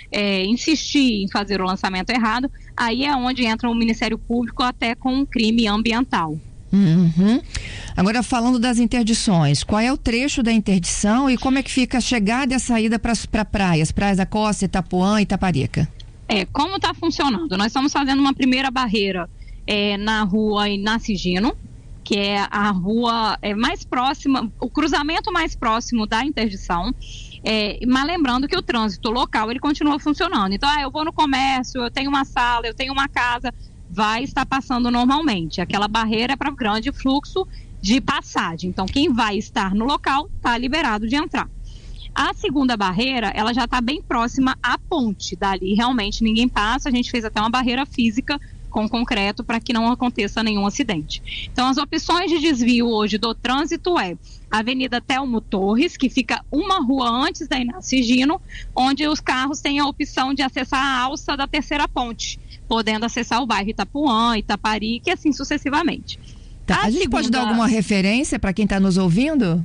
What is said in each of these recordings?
insistir em fazer o lançamento errado, aí é onde entra o Ministério Público até com um crime ambiental. Uhum. Agora, falando das interdições, qual é o trecho da interdição e como é que fica a chegada e a saída para praias da Costa, Itapuã e Itaparica? Como está funcionando? Nós estamos fazendo uma primeira barreira na rua Inácio Gino, que é a rua mais próxima, o cruzamento mais próximo da interdição, mas lembrando que o trânsito local ele continua funcionando. Então, eu vou no comércio, eu tenho uma sala, eu tenho uma casa, vai estar passando normalmente. Aquela barreira é para grande fluxo de passagem. Então, quem vai estar no local está liberado de entrar. A segunda barreira, ela já está bem próxima à ponte. Dali realmente ninguém passa. A gente fez até uma barreira física com concreto para que não aconteça nenhum acidente. Então, as opções de desvio hoje do trânsito a Avenida Telmo Torres, que fica uma rua antes da Inácio Gino, onde os carros têm a opção de acessar a alça da terceira ponte, podendo acessar o bairro Itapuã, Itaparica e assim sucessivamente. Tá, a gente pode dar alguma referência para quem está nos ouvindo?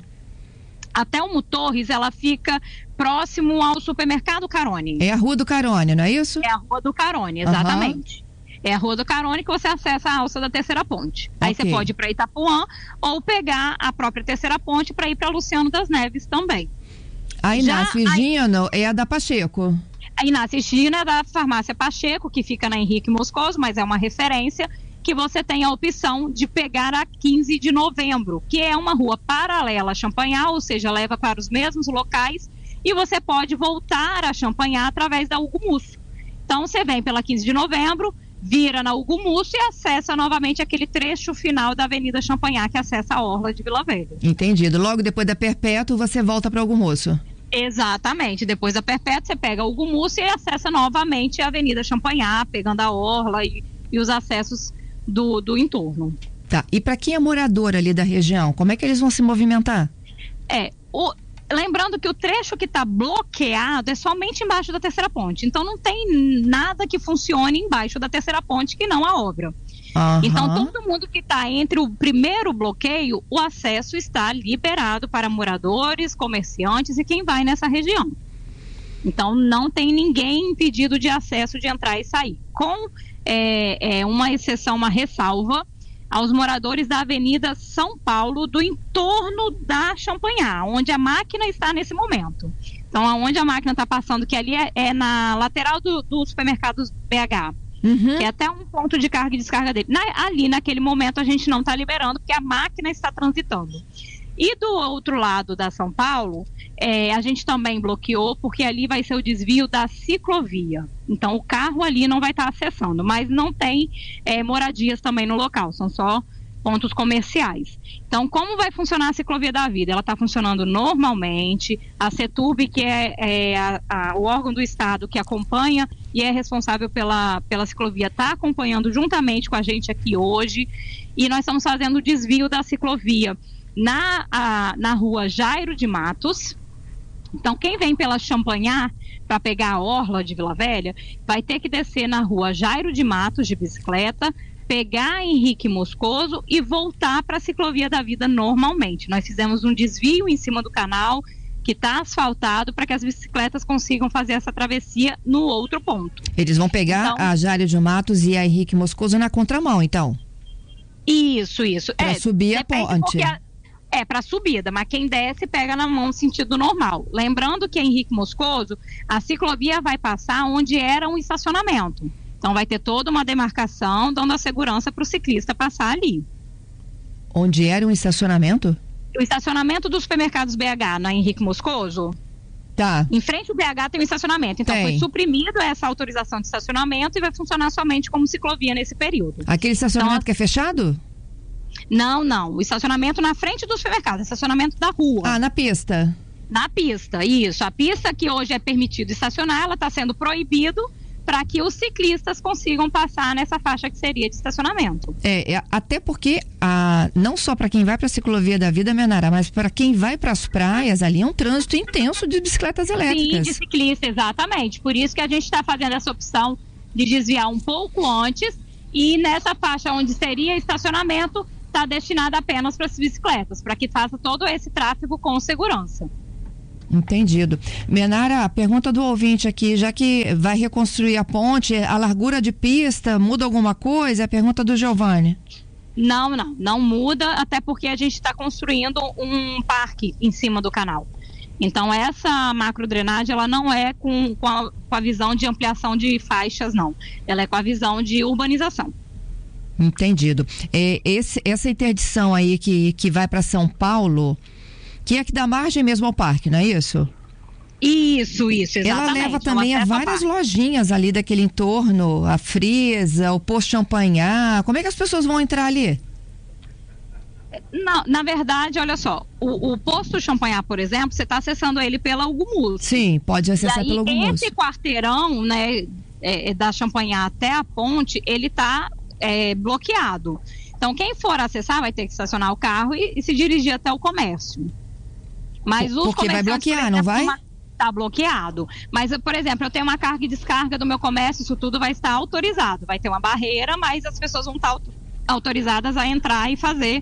A Telmo Torres, ela fica próximo ao supermercado Carone. É a Rua do Carone, não é isso? É a Rua do Carone, exatamente. Uhum. É a Rua do Carone que você acessa a alça da terceira ponte. Aí você pode ir para Itapuã ou pegar a própria terceira ponte para ir para Luciano das Neves também. A Inácio Gino é a da Pacheco. A Inácio Gino é da farmácia Pacheco, que fica na Henrique Moscoso, mas é uma referência que você tem a opção de pegar a 15 de novembro, que é uma rua paralela a Champanhar, ou seja, leva para os mesmos locais, e você pode voltar a Champanhar através da Hugo Musso. Então, você vem pela 15 de novembro, vira na Hugo Musso e acessa novamente aquele trecho final da Avenida Champanhar, que acessa a orla de Vila Velha. Entendido. Logo depois da Perpétuo, você volta para Hugo Musso. Exatamente. Depois da Perpétuo, você pega o Hugo Musso e acessa novamente a Avenida Champanhar, pegando a orla e os acessos do entorno. Tá. E para quem é morador ali da região, como é que eles vão se movimentar? Lembrando que o trecho que está bloqueado é somente embaixo da terceira ponte. Então não tem nada que funcione embaixo da terceira ponte que não a obra. Uhum. Então todo mundo que está entre o primeiro bloqueio, o acesso está liberado para moradores, comerciantes e quem vai nessa região. Então não tem ninguém impedido de acesso de entrar e sair. Com uma exceção, uma ressalva aos moradores da Avenida São Paulo, do entorno da Champanhar, onde a máquina está nesse momento. Então, aonde a máquina está passando, que ali é na lateral do supermercado BH, que é até um ponto de carga e descarga dele. Ali, naquele momento, a gente não está liberando, porque a máquina está transitando. E do outro lado da São Paulo, a gente também bloqueou, porque ali vai ser o desvio da ciclovia. Então, o carro ali não vai estar acessando, mas não tem moradias também no local, são só pontos comerciais. Então, como vai funcionar a ciclovia da vida? Ela está funcionando normalmente, a CETURB, que é o órgão do Estado que acompanha e é responsável pela ciclovia, está acompanhando juntamente com a gente aqui hoje, e nós estamos fazendo o desvio da ciclovia na rua Jairo de Matos. Então, quem vem pela Champanhar para pegar a orla de Vila Velha, vai ter que descer na rua Jairo de Matos de bicicleta, pegar Henrique Moscoso e voltar para a ciclovia da vida normalmente. Nós fizemos um desvio em cima do canal que está asfaltado para que as bicicletas consigam fazer essa travessia no outro ponto. Eles vão pegar a Jairo de Matos e a Henrique Moscoso na contramão, então? Isso. Para subir a ponte. Para subida, mas quem desce pega na mão no sentido normal. Lembrando que Henrique Moscoso, a ciclovia vai passar onde era um estacionamento. Então vai ter toda uma demarcação dando a segurança para o ciclista passar ali. Onde era um estacionamento? O estacionamento dos supermercados BH, na Henrique Moscoso. Tá. Em frente ao BH tem um estacionamento. Então foi suprimido essa autorização de estacionamento e vai funcionar somente como ciclovia nesse período. Aquele estacionamento que é fechado? Não. O estacionamento na frente do supermercado, estacionamento da rua. Ah, na pista. Na pista, isso. A pista que hoje é permitido estacionar, ela está sendo proibido para que os ciclistas consigam passar nessa faixa que seria de estacionamento. Até porque não só para quem vai para a ciclovia da vida, Menara, mas para quem vai para as praias, ali é um trânsito intenso de bicicletas elétricas. Sim, de ciclista, exatamente. Por isso que a gente está fazendo essa opção de desviar um pouco antes, e nessa faixa onde seria estacionamento está destinada apenas para as bicicletas, para que faça todo esse tráfego com segurança. Entendido. Menara, a pergunta do ouvinte aqui, já que vai reconstruir a ponte, a largura de pista muda alguma coisa? É a pergunta do Giovanni. Não muda, até porque a gente está construindo um parque em cima do canal. Então essa macrodrenagem, ela não é com a visão de ampliação de faixas, não. Ela é com a visão de urbanização. Entendido. Essa interdição aí que vai para São Paulo, que é que dá margem mesmo ao parque, não é isso? Isso, exatamente. Ela leva também a várias lojinhas ali daquele entorno, a Fresa, o Posto Champanhar. Como é que as pessoas vão entrar ali? Não, na verdade, olha só, o Posto Champanhar, por exemplo, você está acessando ele pela Hugo Mussi. Sim, pode acessar pela Hugo Mussi. Esse quarteirão, né, da Champanhar até a ponte, ele está bloqueado. Então, quem for acessar vai ter que estacionar o carro e se dirigir até o comércio. Mas os porque vai bloquear, não vai? Está bloqueado. Mas, por exemplo, eu tenho uma carga e descarga do meu comércio, isso tudo vai estar autorizado. Vai ter uma barreira, mas as pessoas vão estar autorizadas a entrar e fazer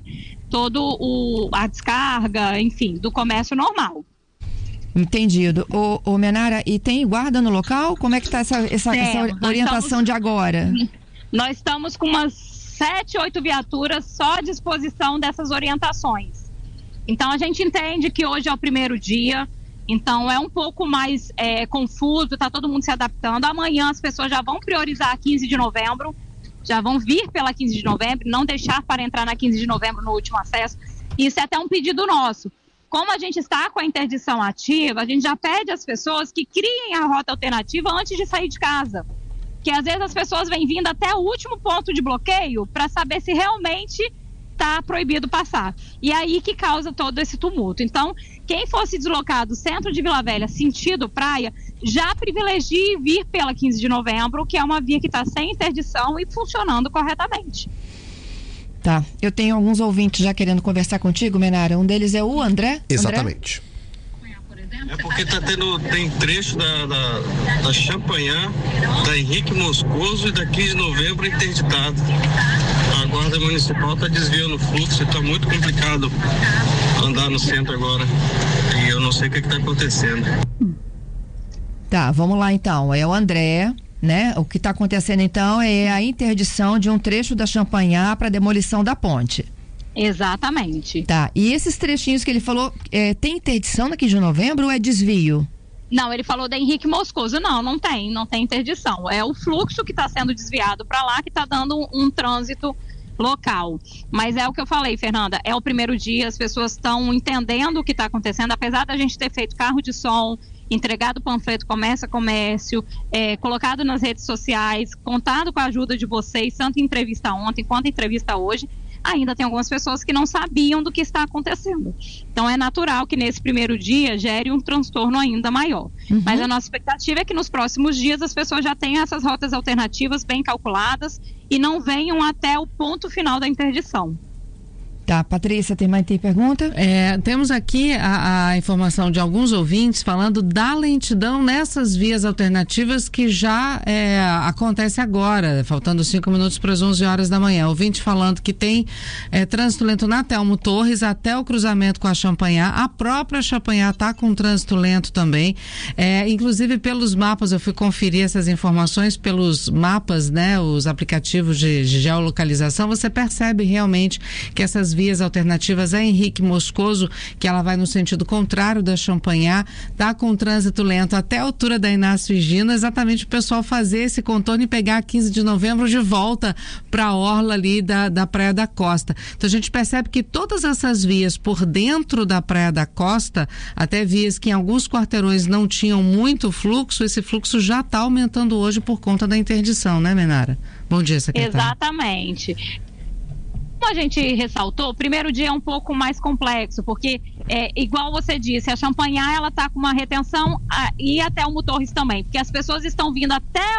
a descarga, enfim, do comércio normal. Entendido. Ô Menara, e tem guarda no local? Como é que está essa orientação de agora? Nós estamos com umas 7, 8 viaturas só à disposição dessas orientações. Então a gente entende que hoje é o primeiro dia, então é um pouco mais confuso, está todo mundo se adaptando. Amanhã as pessoas já vão priorizar a 15 de novembro, já vão vir pela 15 de novembro, não deixar para entrar na 15 de novembro no último acesso. Isso é até um pedido nosso. Como a gente está com a interdição ativa, a gente já pede às pessoas que criem a rota alternativa antes de sair de casa. Que às vezes as pessoas vêm vindo até o último ponto de bloqueio para saber se realmente está proibido passar. E aí que causa todo esse tumulto. Então, quem for se deslocar do centro de Vila Velha, sentido praia, já privilegie vir pela 15 de novembro, que é uma via que está sem interdição e funcionando corretamente. Tá, eu tenho alguns ouvintes já querendo conversar contigo, Menara. Um deles é o André. Exatamente. André? É porque tem trecho da Champanhar, da Henrique Moscoso e da 15 de novembro interditado. A Guarda Municipal está desviando o fluxo e está muito complicado andar no centro agora. E eu não sei o que está acontecendo. Tá, vamos lá então. É o André, né? O que está acontecendo então é a interdição de um trecho da Champanhar para demolição da ponte. Exatamente. Tá, e esses trechinhos que ele falou, tem interdição na 15 de novembro ou é desvio? Não, ele falou da Henrique Moscoso. Não tem interdição. É o fluxo que está sendo desviado para lá que está dando um trânsito local. Mas é o que eu falei, Fernanda, é o primeiro dia, as pessoas estão entendendo o que está acontecendo, apesar da gente ter feito carro de som, entregado panfleto comércio a comércio, colocado nas redes sociais, contado com a ajuda de vocês, tanto em entrevista ontem quanto em entrevista hoje, ainda tem algumas pessoas que não sabiam do que está acontecendo. Então é natural que nesse primeiro dia gere um transtorno ainda maior. Mas a nossa expectativa é que nos próximos dias as pessoas já tenham essas rotas alternativas bem calculadas e não venham até o ponto final da interdição. Tá, Patrícia, tem pergunta? Temos aqui a informação de alguns ouvintes falando da lentidão nessas vias alternativas que já acontece agora, faltando 5 minutos para as 11 horas da manhã. Ouvinte falando que tem trânsito lento na Telmo Torres até o cruzamento com a Champanhar. A própria Champanhar está com trânsito lento também. Inclusive pelos mapas, eu fui conferir essas informações pelos mapas, né? Os aplicativos de geolocalização, você percebe realmente que essas vias alternativas, a Henrique Moscoso, que ela vai no sentido contrário da Champanhar, tá com trânsito lento até a altura da Inácio Higino, exatamente o pessoal fazer esse contorno e pegar a 15 de novembro de volta para a orla ali da Praia da Costa. Então a gente percebe que todas essas vias por dentro da Praia da Costa, até vias que em alguns quarteirões não tinham muito fluxo, esse fluxo já está aumentando hoje por conta da interdição, né, Menara? Bom dia, secretária. Exatamente. Como a gente ressaltou, o primeiro dia é um pouco mais complexo, porque igual você disse, a Champanhar ela está com uma retenção e até o Torres também, porque as pessoas estão vindo até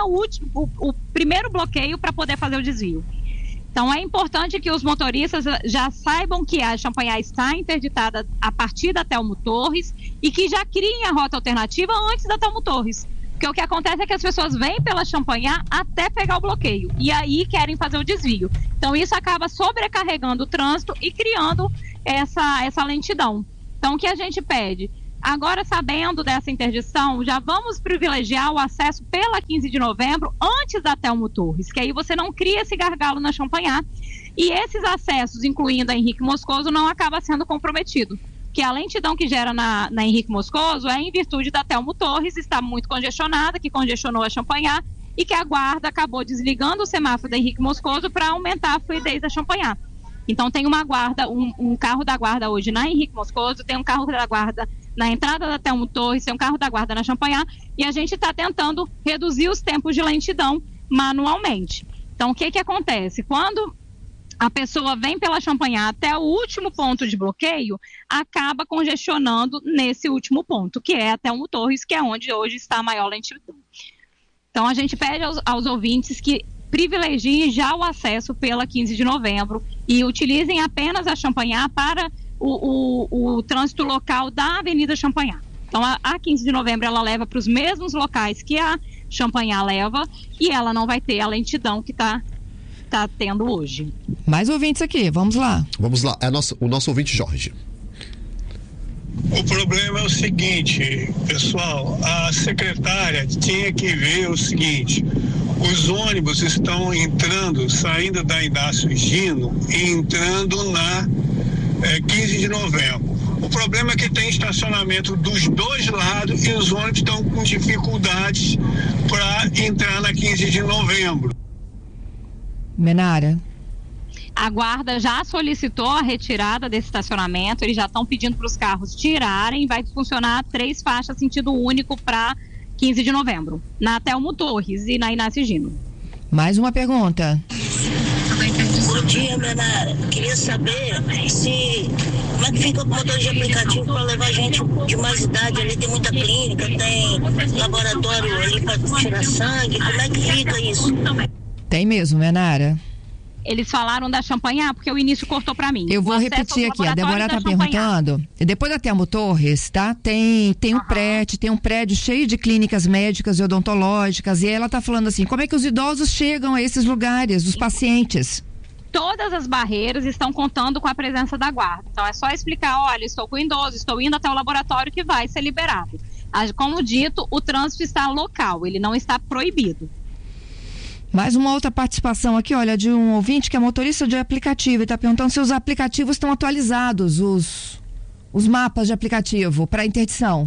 o primeiro bloqueio para poder fazer o desvio. Então é importante que os motoristas já saibam que a Champanhar está interditada a partir da Telmo Torres e que já criem a rota alternativa antes da Telmo Torres. Porque o que acontece é que as pessoas vêm pela Champanhar até pegar o bloqueio e aí querem fazer o desvio. Então isso acaba sobrecarregando o trânsito e criando essa lentidão. Então o que a gente pede? Agora, sabendo dessa interdição, já vamos privilegiar o acesso pela 15 de novembro antes da Telmo Torres, que aí você não cria esse gargalo na Champagnat. E esses acessos, incluindo a Henrique Moscoso, não acaba sendo comprometido. Que a lentidão que gera na Henrique Moscoso é em virtude da Telmo Torres, está muito congestionada, que congestionou a Champagnat, e que a guarda acabou desligando o semáforo da Henrique Moscoso para aumentar a fluidez da Champagnat. Então tem uma guarda, um carro da guarda hoje na Henrique Moscoso, tem um carro da guarda na entrada da Telmo Torres, tem um carro da guarda na Champagnat, e a gente está tentando reduzir os tempos de lentidão manualmente. Então o que acontece? Quando a pessoa vem pela Champagnat até o último ponto de bloqueio, acaba congestionando nesse último ponto, que é a Telmo Torres, que é onde hoje está a maior lentidão. Então a gente pede aos ouvintes que privilegiem já o acesso pela 15 de novembro e utilizem apenas a Champagnat para o trânsito local da Avenida Champagnat. Então a 15 de novembro ela leva para os mesmos locais que a Champagnat leva e ela não vai ter a lentidão que está tendo hoje. Mais ouvintes aqui, vamos lá. Vamos lá, o nosso ouvinte Jorge. O problema é o seguinte, pessoal, a secretária tinha que ver o seguinte: os ônibus estão saindo da Inácio Gino e entrando na 15 de novembro. O problema é que tem estacionamento dos dois lados e os ônibus estão com dificuldades para entrar na 15 de novembro. Menara. A guarda já solicitou a retirada desse estacionamento, eles já estão pedindo para os carros tirarem, vai funcionar 3 faixas sentido único para 15 de novembro, na Telmo Torres e na Inácio Gino. Mais uma pergunta. Bom dia, Menara. Queria saber como é que fica o motor de aplicativo para levar gente de mais idade. Ali tem muita clínica, tem laboratório ali para tirar sangue. Como é que fica isso? Tem mesmo, Menara. Eles falaram da Champagnat, porque o início cortou para mim. Eu vou repetir aqui, a Débora está perguntando. Depois da Telmo Torres, tá? Tem um prédio cheio de clínicas médicas e odontológicas, e ela está falando assim, como é que os idosos chegam a esses lugares, os pacientes? Todas as barreiras estão contando com a presença da guarda. Então é só explicar, olha, estou com o idoso, estou indo até o laboratório que vai ser liberado. Como dito, o trânsito está local, ele não está proibido. Mais uma outra participação aqui, olha, de um ouvinte que é motorista de aplicativo e está perguntando se os aplicativos estão atualizados, os mapas de aplicativo para interdição.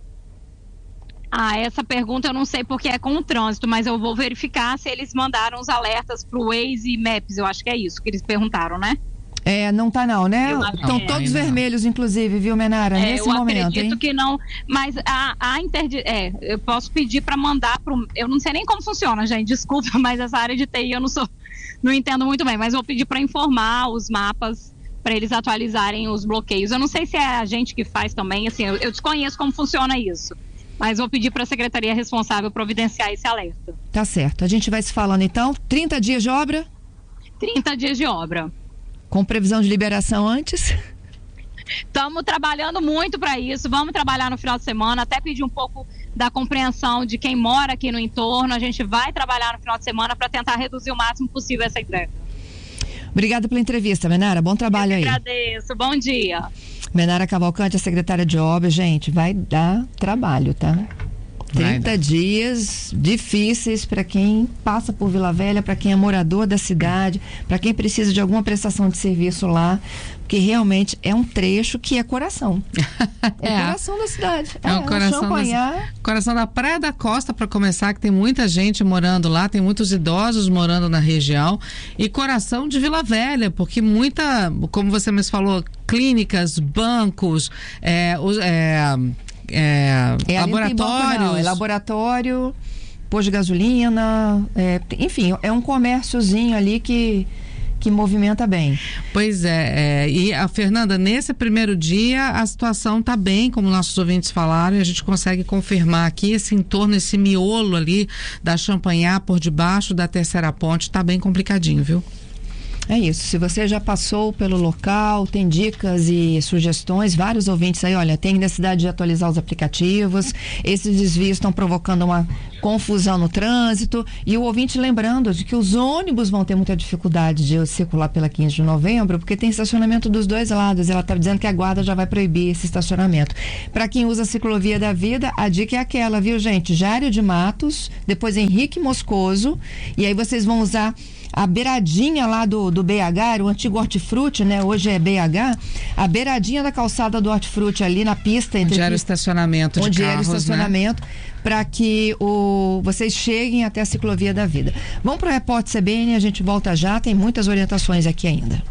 Essa pergunta eu não sei porque é com o trânsito, mas eu vou verificar se eles mandaram os alertas para o Waze e Maps, eu acho que é isso que eles perguntaram, né? Não tá não, né? Estão todos vermelhos, inclusive, viu, Menara? Nesse momento, eu acredito que não, mas eu posso pedir para mandar eu não sei nem como funciona, gente, desculpa, mas essa área de TI eu não entendo muito bem, mas vou pedir para informar os mapas, para eles atualizarem os bloqueios. Eu não sei se é a gente que faz também, assim, eu desconheço como funciona isso, mas vou pedir para a secretaria responsável providenciar esse alerta. Tá certo, a gente vai se falando então. 30 dias de obra? 30 dias de obra. Com previsão de liberação antes? Estamos trabalhando muito para isso, vamos trabalhar no final de semana, até pedir um pouco da compreensão de quem mora aqui no entorno. A gente vai trabalhar no final de semana para tentar reduzir o máximo possível essa entrega. Obrigada pela entrevista, Menara, bom trabalho aí. Agradeço, bom dia. Menara Cavalcante, a secretária de obras, gente, vai dar trabalho, tá? 30 dias difíceis para quem passa por Vila Velha, para quem é morador da cidade, para quem precisa de alguma prestação de serviço lá, porque realmente é um trecho que é coração. É o coração da cidade. É o coração da Praia da Costa, para começar, que tem muita gente morando lá, tem muitos idosos morando na região, e coração de Vila Velha, porque como você mesmo falou, clínicas, bancos, laboratórios. Laboratório, posto de gasolina, enfim, é um comérciozinho ali que movimenta bem. Pois e a Fernanda, nesse primeiro dia a situação está bem, como nossos ouvintes falaram, e a gente consegue confirmar aqui esse entorno, esse miolo ali da Champagnat por debaixo da Terceira Ponte, está bem complicadinho, viu? É isso, se você já passou pelo local, tem dicas e sugestões, vários ouvintes aí, olha, tem necessidade de atualizar os aplicativos, esses desvios estão provocando uma confusão no trânsito. E o ouvinte lembrando de que os ônibus vão ter muita dificuldade de circular pela 15 de novembro, porque tem estacionamento dos dois lados. Ela está dizendo que a guarda já vai proibir esse estacionamento. Para quem usa a ciclovia da vida, a dica é aquela, viu, gente? Jário de Matos, depois Henrique Moscoso, e aí vocês vão usar a beiradinha lá do BH, o antigo Hortifruti, né? Hoje é BH, a beiradinha da calçada do Hortifruti ali na pista. Onde era o estacionamento de carros, era o estacionamento, né? Para que vocês cheguem até a ciclovia da vida. Vamos para o Repórter CBN, a gente volta já, tem muitas orientações aqui ainda.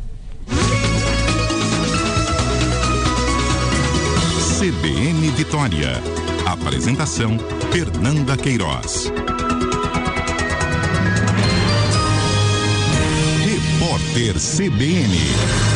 CBN Vitória. Apresentação, Fernanda Queiroz. Repórter CBN.